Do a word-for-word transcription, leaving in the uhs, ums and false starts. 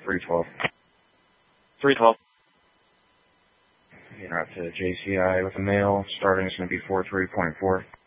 three twelve. three twelve. Getting out to J C I with a male. Starting is going to be four three point four.